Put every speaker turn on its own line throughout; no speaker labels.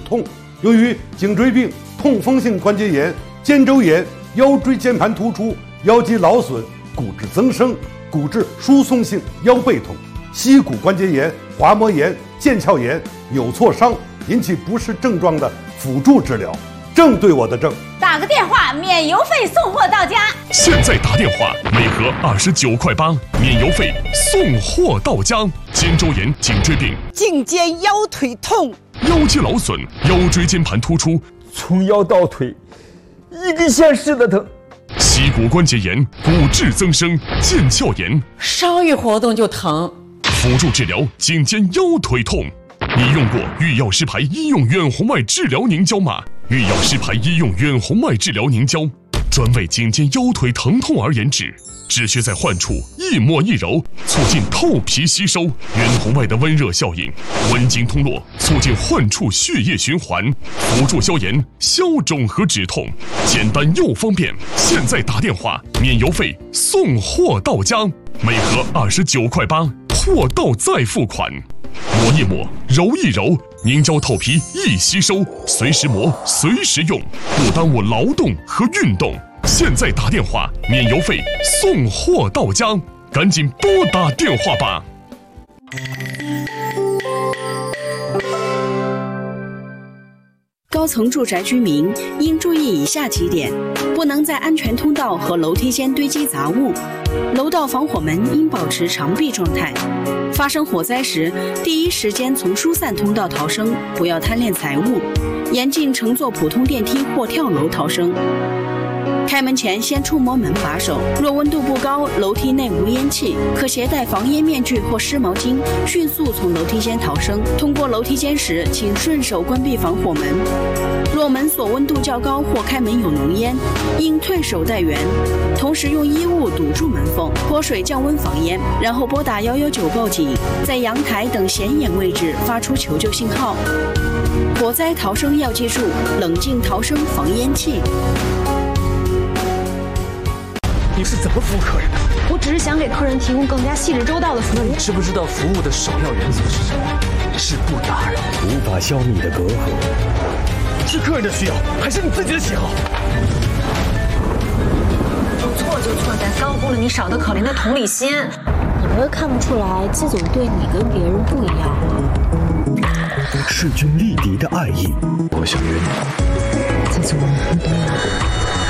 痛。由于颈椎病、痛风性关节炎、肩周炎、腰椎间盘突出、腰肌劳损、骨质增生、骨质疏松性腰背痛、膝骨关节炎、滑膜炎、腱鞘炎、扭挫伤引起不适症状的辅助治疗。正对我的正，
打个电话免邮费送货到家。
现在打电话，每盒29块8，免邮费送货到家。肩周炎、颈椎病、
颈肩腰腿痛、
腰肌劳损、腰椎间盘突出，
从腰到腿1根线似的疼。
膝骨关节炎、骨质增生、腱鞘炎，
稍一活动就疼。
辅助治疗颈肩腰腿痛。你用过御药师牌医用远红外治疗凝胶吗？御药师牌医用远红外治疗凝胶，专为颈肩腰腿疼痛而研制，只需在患处一抹一揉，促进透皮吸收。远红外的温热效应，温经通络，促进患处血液循环，辅助消炎、消肿和止痛，简单又方便。现在打电话，免邮费送货到家，每盒29块8，货到再付款。抹一抹，揉一揉，凝胶透皮易吸收，随时磨随时用，不耽误劳动和运动。现在打电话，免邮费送货到家，赶紧拨打电话吧。
高层住宅居民应注意以下几点：不能在安全通道和楼梯间堆积杂物，楼道防火门应保持常闭状态。发生火灾时，第一时间从疏散通道逃生，不要贪恋财物，严禁乘坐普通电梯或跳楼逃生。开门前先触摸门把手，若温度不高，楼梯内无烟气，可携带防烟面具或湿毛巾，迅速从楼梯间逃生。通过楼梯间时，请顺手关闭防火门。若门锁温度较高或开门有浓烟，应退手待援，同时用衣物堵住门缝，泼水降温防烟，然后拨打119报警，在阳台等显眼位置发出求救信号。火灾逃生要记住：冷静逃生，防烟气。
你是怎么服务客人的？
我只是想给客人提供更加细致周到的服务。
你知不知道服务的首要原则是什么？是不打扰，
无法消弭的隔阂。
是客人的需要，还是你自己的喜好？
错就错在高估了你少得可怜的同理心。
你不会看不出来，季总对你跟别人不一样。
势均力敌的爱意，
我想约你。
季总，你懂我。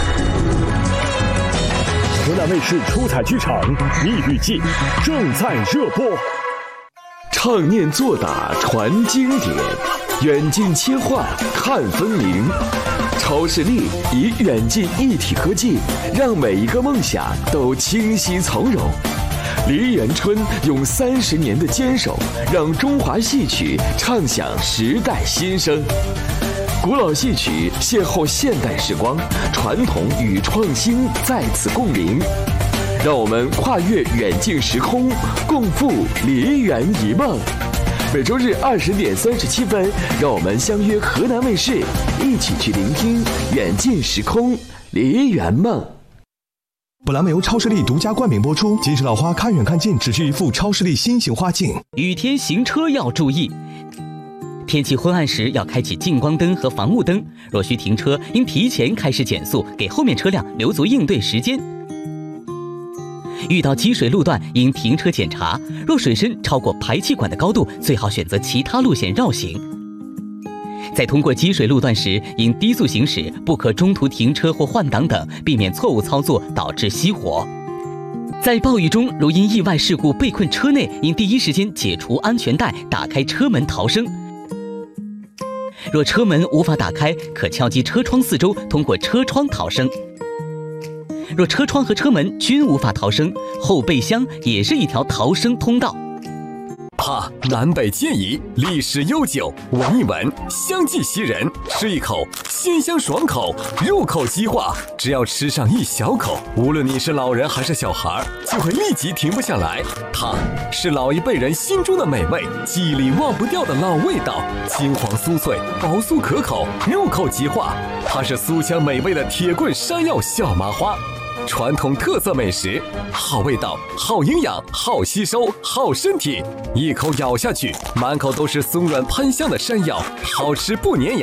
河南卫视出彩剧场《蜜语记》正在热播，
唱念做打传经典，远近切换看分明。超视力以远近一体科技，让每一个梦想都清晰从容。梨园春用30年的坚守，让中华戏曲唱响时代新声。古老戏曲邂逅现代时光，传统与创新在此共鸣。让我们跨越远近时空，共赴梨园一梦。每周日20点37分，让我们相约河南卫视，一起去聆听远近时空梨园梦。
本栏目由超视力独家冠名播出。金石老花看远看近，只需一副超视力新型花镜。
雨天行车要注意。天气昏暗时要开启近光灯和防雾灯，若需停车，应提前开始减速，给后面车辆留足应对时间。遇到积水路段应停车检查，若水深超过排气管的高度，最好选择其他路线绕行。在通过积水路段时，应低速行驶，不可中途停车或换挡等，避免错误操作导致熄火。在暴雨中，如因意外事故被困车内，应第一时间解除安全带，打开车门逃生。若车门无法打开，可敲击车窗四周，通过车窗逃生。若车窗和车门均无法逃生，后备箱也是一条逃生通道。
南北建宜，历史悠久，闻一闻香气袭人，吃一口鲜香爽口，入口即化。只要吃上一小口，无论你是老人还是小孩，就会立即停不下来。它是老一辈人心中的美味，记忆里忘不掉的老味道，金黄酥脆，薄酥可口，入口即化。它是苏香美味的铁棍山药小麻花。传统特色美食，好味道，好营养，好吸收，好身体。一口咬下去，满口都是松软喷香的山药，好吃不粘牙。